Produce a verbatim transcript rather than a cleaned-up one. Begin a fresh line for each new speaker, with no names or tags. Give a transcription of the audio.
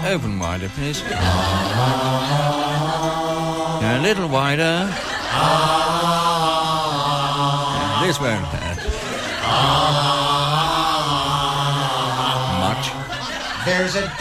Open wider, please. A little wider. This won't hurt. Much.
There's a